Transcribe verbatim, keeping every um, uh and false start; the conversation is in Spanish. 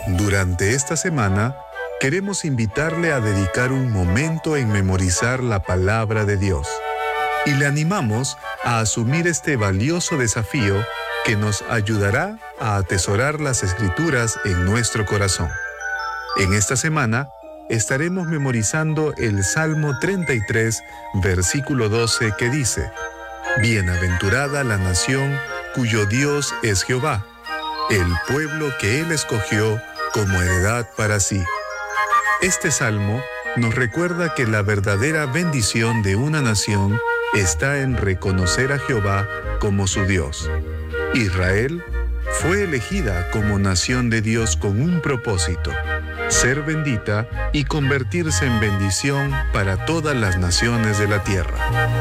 Durante esta semana, queremos invitarle a dedicar un momento en memorizar la palabra de Dios. Y le animamos a asumir este valioso desafío que nos ayudará a atesorar las Escrituras en nuestro corazón. En esta semana, estaremos memorizando el Salmo treinta y tres, versículo doce, que dice: Bienaventurada la nación cuyo Dios es Jehová, el pueblo que Él escogió como heredad para sí. Este salmo nos recuerda que la verdadera bendición de una nación está en reconocer a Jehová como su Dios. Israel fue elegida como nación de Dios con un propósito: ser bendita y convertirse en bendición para todas las naciones de la tierra.